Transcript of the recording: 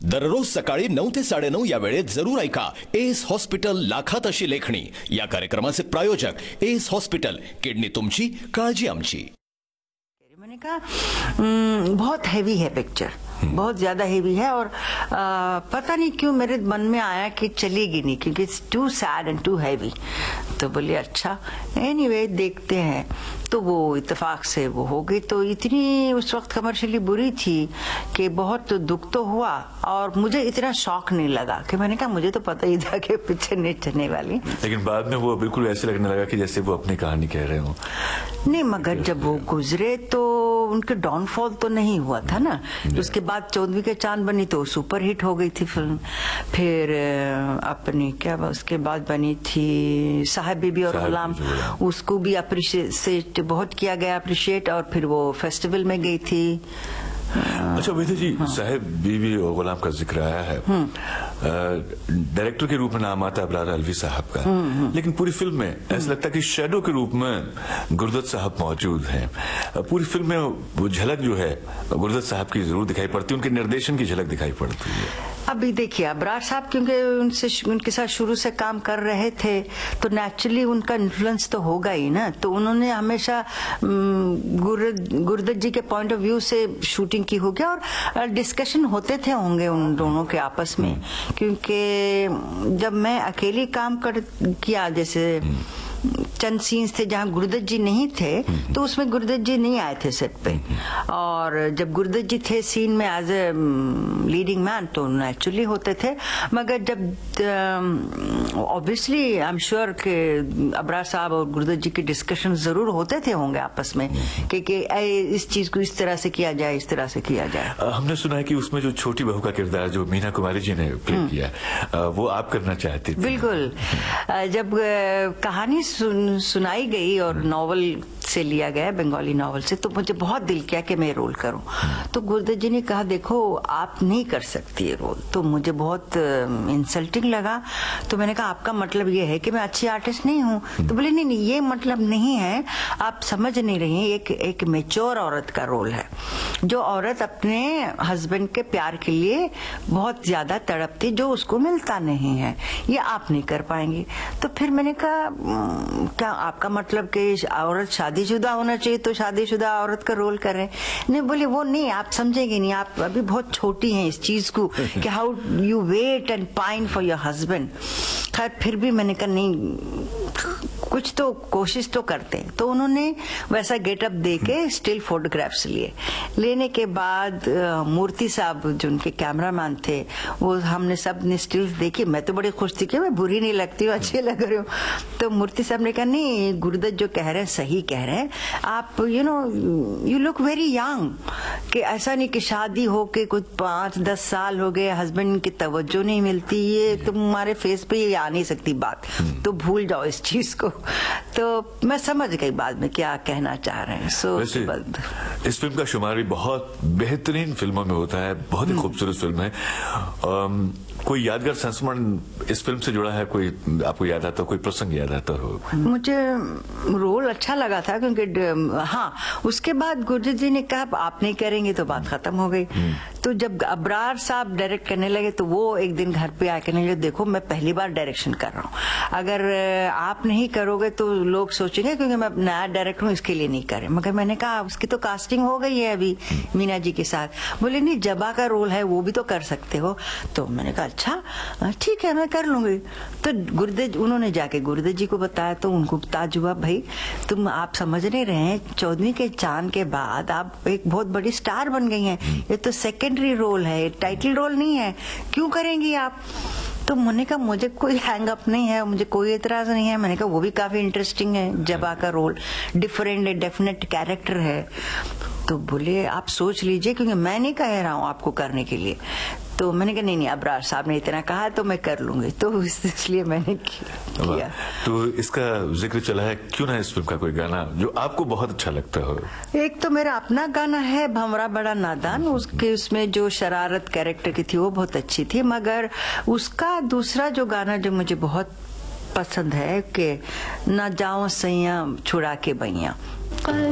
दररोज सकाळी 9 ते 9:30 या वेळेत जरूर ऐका एस हॉस्पिटल लाखात अशी लेखणी या कार्यक्रमाचे प्रायोजक एस हॉस्पिटल, किडनी तुमची, काळजी आमची। मैंने कहा बहुत हैवी है पिक्चर, बहुत ज्यादा हैवी है और पता नहीं क्यों मेरे मन में आया कि चलेगी नहीं क्योंकि it's to sad and to heavy. तो बोले अच्छा एनीवे देखते हैं। तो वो इत्तेफाक से वो हो गई। तो इतनी उस वक्त कमर्शियली बुरी थी कि बहुत दुख तो हुआ और मुझे इतना शौक नहीं लगा कि मैंने कहा मुझे तो पता ही था कि पिक्चर नहीं चलने वाली। लेकिन बाद में वो बिल्कुल ऐसे लगने लगा कि जैसे वो अपनी कहानी कह रहे हो। नहीं, मगर जब वो गुजरे तो उनके डाउनफॉल तो नहीं हुआ था ना। उसके बाद 14वीं के चांद बनी तो सुपर हिट हो गई थी फिल्म। फिर अपनी क्या उसके बाद बनी थी साहब बीबी और गुलाम, उसको भी अप्रिशिएट बहुत किया गया, अप्रिशिएट, और फिर वो फेस्टिवल में गई थी। अच्छा वेदा जी, साहब बीबी और गुलाम का जिक्र आया है। डायरेक्टर के रूप में नाम आता है अबरार अलवी साहब का, लेकिन पूरी फिल्म में ऐसा लगता है कि शैडो के रूप में गुरदत साहब मौजूद हैं। पूरी फिल्म में वो झलक जो है गुरदत साहब की जरूर दिखाई पड़ती है, उनके निर्देशन की झलक दिखाई पड़ती है। अभी देखिए अबरार साहब क्योंकि उनके साथ शुरू से काम कर रहे थे तो नेचुरली उनका इन्फ्लुएंस तो होगा ही ना। तो उन्होंने हमेशा गुरदत जी के पॉइंट ऑफ व्यू से शूटिंग की होगी और डिस्कशन होते थे होंगे उन दोनों के आपस में। क्योंकि जब मैं अकेली काम किया, जैसे चंद सीन्स थे जहाँ गुरदत जी नहीं थे तो उसमें गुरदत जी नहीं आए थे सेट पे, और जब गुरदत जी थे सीन में एज ए लीडिंग मैन तो नेचुरली होते थे। मगर जब ऑब्वियसली आई एम श्योर कि अबरार साहब और गुरदत जी के डिस्कशन जरूर होते थे होंगे आपस में कि इस चीज को इस तरह से किया जाए, इस तरह से किया जाए। हमने सुना है कि उसमें जो छोटी बहू का किरदार जो मीना कुमारी जी ने प्ले किया वो आप करना चाहती थी। बिल्कुल। जब कहानी सुनाई गई और नॉवल से लिया गया, बंगाली नॉवल से, तो मुझे बहुत दिल किया कि मैं रोल करूं। तो गुरदत जी ने कहा देखो आप नहीं कर सकती ये रोल। तो मुझे बहुत इंसल्टिंग लगा। तो मैंने कहा आपका मतलब ये है कि मैं अच्छी आर्टिस्ट नहीं हूं? तो बोले नहीं ये मतलब नहीं है, आप समझ नहीं रही हैं। एक मैच्योर औरत का रोल है, जो औरत अपने हस्बैंड के प्यार के लिए बहुत ज्यादा तड़पती, जो उसको मिलता नहीं है, ये आप नहीं कर पाएंगी। तो फिर मैंने कहा क्या आपका मतलब कि औरत शादीशुदा होना चाहिए तो शादीशुदा औरत का रोल कर रहे हैं? नहीं, बोले वो नहीं, आप समझेंगे नहीं, आप अभी बहुत छोटी हैं इस चीज को कि how you wait and pine for your husband. खैर फिर भी मैंने कहा नहीं, कुछ तो कोशिश तो करते हैं। तो उन्होंने वैसा गेटअप दे के स्टिल फोटोग्राफ्स लिए। लेने के बाद मूर्ति साहब जो उनके कैमरामैन थे, वो हमने सब ने स्टिल्स देखी। मैं तो बड़ी खुश थी कि मैं बुरी नहीं लगती हूँ, अच्छी लग रही हूँ। तो मूर्ति साहब ने कहा नहीं, गुरदत जो कह रहे हैं सही कह रहे हैं आप, यू लुक वेरी यंग। कि ऐसा नहीं कि शादी हो के कुछ 5-10 साल हो गए, हस्बैंड की तवज्जो नहीं मिलती, ये तुम्हारे फेस पे ये आ नहीं सकती बात। तो भूल जाओ इस चीज को। तो मैं समझ गई बाद में क्या कहना चाह रहे हैं। इस फिल्म का शुमार भी बहुत बेहतरीन फिल्मों में होता है, बहुत ही खूबसूरत फिल्म है। कोई यादगार संस्मरण इस फिल्म से जुड़ा है, कोई आपको याद आता हो, कोई प्रसंग याद आता हो? मुझे रोल अच्छा लगा था क्योंकि हाँ, उसके बाद गुरदत जी ने कहा आप नहीं करेंगे तो बात खत्म हो गई। तो जब अबरार साहब डायरेक्ट करने लगे तो वो एक दिन घर पे आके कहने लगे देखो मैं पहली बार डायरेक्शन कर रहा हूँ, अगर आप नहीं करोगे तो लोग सोचेंगे क्योंकि मैं नया डायरेक्टर हूँ इसके लिए नहीं कर रहे। मगर मैंने कहा उसकी तो कास्टिंग हो गई है अभी मीना जी के साथ। बोले नहीं, जबा का रोल है वो भी तो कर सकते हो। तो मैंने कहा अच्छा ठीक है मैं कर लूंगी। तो उन्होंने जाके गुरदत जी को बताया तो उनको ताजुब, भाई तुम आप समझ नहीं रहे हैं, 14वीं के चांद के बाद आप एक बहुत बड़ी स्टार बन गई हैं, ये तो सेकेंडरी रोल है, टाइटल रोल नहीं है, क्यों करेंगी आप? तो मैंने कहा मुझे कोई हैंग अप नहीं है, मुझे कोई एतराज नहीं है। मैंने कहा वो भी काफी इंटरेस्टिंग है, जबा का रोल डिफरेंट है, डेफिनेट कैरेक्टर है। तो बोले आप सोच लीजिए क्योंकि मैं नहीं कह रहा हूँ आपको करने के लिए। तो मैंने कहा नहीं अबरार साहब ने इतना कहा तो मैं कर लूंगी। तो इसलिए मैंने किया। तो इसका जिक्र चला है, क्यों ना इस फिल्म का कोई गाना जो आपको बहुत अच्छा लगता हो? एक तो मेरा अपना गाना है भंवरा बड़ा नादान, उसमें जो शरारत कैरेक्टर की थी वो बहुत अच्छी थी। मगर उसका दूसरा जो गाना जो मुझे बहुत पसंद है कि ना जाओ सैया छुड़ा के बैया।